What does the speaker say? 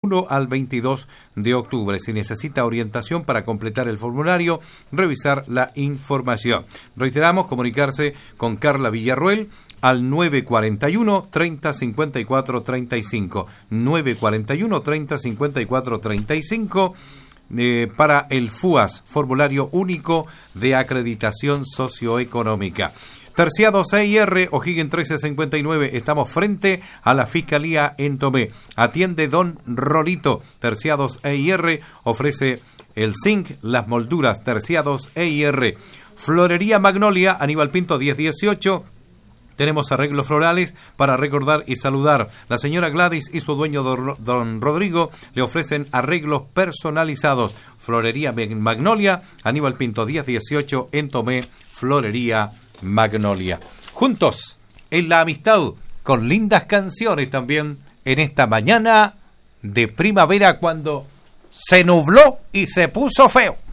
1 al 22 de octubre. Si necesita orientación para completar el formulario, revisar la información. Reiteramos, comunicarse con Carla Villarruel al 941-3054-35. 941-3054-35 para el FUAS, Formulario Único de Acreditación Socioeconómica. Terciados EIR, O'Higgins 1359, estamos frente a la Fiscalía en Tomé. Atiende Don Rolito. Terciados EIR ofrece el zinc, las molduras. Terciados EIR. Florería Magnolia, Aníbal Pinto 1018. Tenemos arreglos florales para recordar y saludar. La señora Gladys y su dueño don Rodrigo le ofrecen arreglos personalizados. Florería Magnolia, Aníbal Pinto 1018 en Tomé, Florería Magnolia. Juntos en la amistad, con lindas canciones también en esta mañana de primavera cuando se nubló y se puso feo.